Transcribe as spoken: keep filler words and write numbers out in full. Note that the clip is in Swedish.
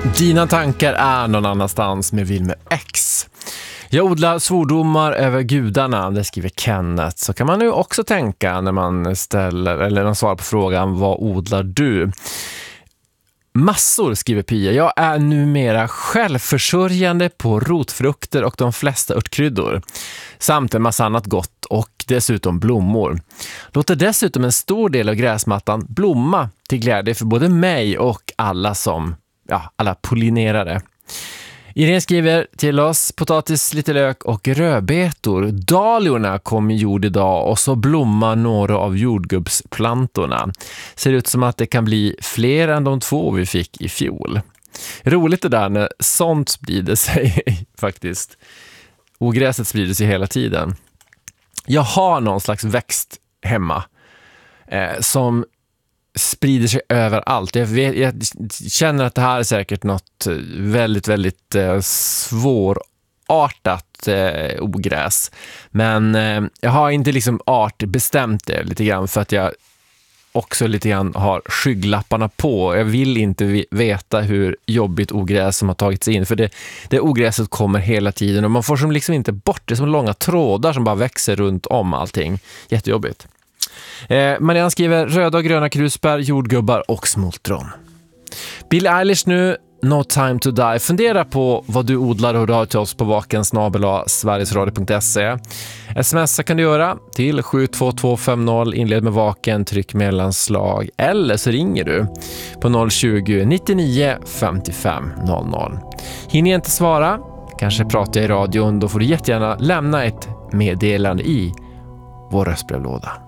Dina tankar är någon annanstans med Wilmer X. Jag odlar svordomar över gudarna, det skriver Kenneth. Så kan man nu också tänka när man ställer eller när man svarar på frågan, vad odlar du? Massor, skriver Pia. Jag är numera självförsörjande på rotfrukter och de flesta örtkryddor. Samt en massa annat gott och dessutom blommor. Låter dessutom en stor del av gräsmattan blomma till glädje för både mig och alla som, ja, alla pollinerare. Irene skriver till oss: potatis, lite lök och rödbetor. Dahliorna kom i jord idag och så blommar några av jordgubbsplantorna. Ser ut som att det kan bli fler än de två vi fick i fjol. Roligt det där när sånt sprider sig faktiskt. Ogräset sprider sig hela tiden. Jag har någon slags växt hemma eh, som sprider sig överallt. Jag, vet, jag känner att det här är säkert något väldigt, väldigt eh, svårartat eh, ogräs. Men eh, jag har inte liksom art bestämt det lite grann för att jag också lite grann har skygglapparna på. Jag vill inte veta hur jobbigt ogräs som har tagit sig in. För det, det ogräset kommer hela tiden och man får som liksom inte bort det, som långa trådar som bara växer runt om allting. Jättejobbigt. Eh, Marianne skriver: röda och gröna krusbär, jordgubbar och smultron. Bill Eilish nu, No Time to Die. Fundera på vad du odlar och hör till oss på vaken snabel-a sverigesradio punkt se. Smsa kan du göra till sju två två fem noll, inled med vaken, tryck mellanslag, eller så ringer du på noll tjugo, nittionio, femtiofem noll noll. Hinner jag inte svara, kanske pratar jag i radion, då får du jättegärna lämna ett meddelande i vår röstbrevlåda.